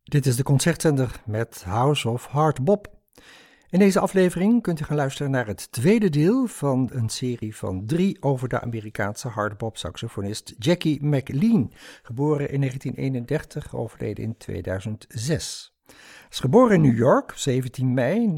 Dit is de concertzender met House of Hard Bop. In deze aflevering kunt u gaan luisteren naar het tweede deel van een serie van 3 over de Amerikaanse hardbop-saxofonist Jackie McLean, geboren in 1931, overleden in 2006. Hij is geboren in New York, 17 mei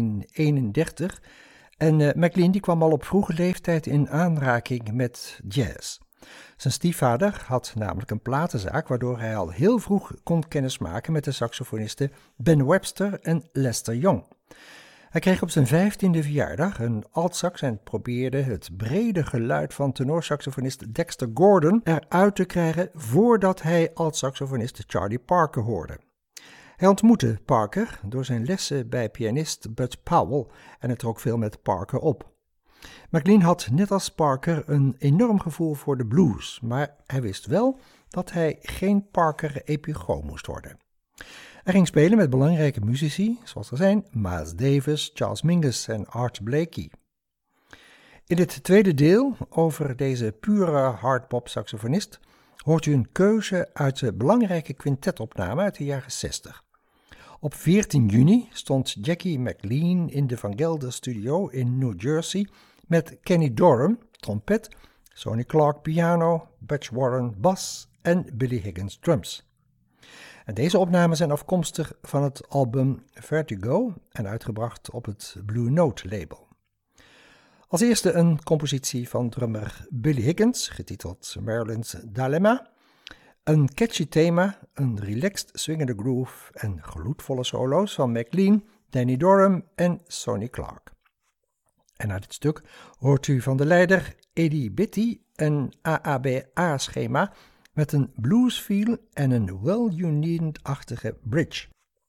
1931, en McLean die kwam al op vroege leeftijd in aanraking met jazz. Zijn stiefvader had namelijk een platenzaak, waardoor hij al heel vroeg kon kennismaken met de saxofonisten Ben Webster en Lester Young. Hij kreeg op zijn 15e verjaardag een altsax en probeerde het brede geluid van tenorsaxofonist Dexter Gordon eruit te krijgen voordat hij altsaxofonist Charlie Parker hoorde. Hij ontmoette Parker door zijn lessen bij pianist Bud Powell en het trok veel met Parker op. McLean had net als Parker een enorm gevoel voor de blues, maar hij wist wel dat hij geen Parker-epigoon moest worden. Hij ging spelen met belangrijke muzici, zoals er zijn Miles Davis, Charles Mingus en Art Blakey. In dit tweede deel over deze pure hardbop saxofonist hoort u een keuze uit de belangrijke quintetopname uit de jaren 60. Op 14 juni stond Jackie McLean in de Van Gelder Studio in New Jersey met Kenny Dorham, trompet, Sonny Clark piano, Butch Warren bas en Billy Higgins drums. En deze opnamen zijn afkomstig van het album Vertigo en uitgebracht op het Blue Note label. Als eerste een compositie van drummer Billy Higgins, getiteld Marilyn's Dilemma. Een catchy thema, een relaxed swingende groove en gloedvolle solo's van McLean, Danny Dorham en Sonny Clark. En na dit stuk hoort u van de leider Eddie Bitty een AABA-schema met een bluesfeel en een well-you-needn't-achtige bridge.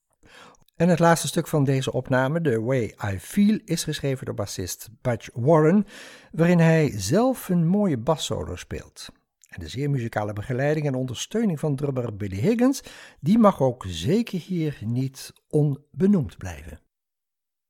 En het laatste stuk van deze opname, The Way I Feel, is geschreven door bassist Butch Warren, waarin hij zelf een mooie bassolo speelt. En de zeer muzikale begeleiding en ondersteuning van drummer Billy Higgins, die mag ook zeker hier niet onbenoemd blijven.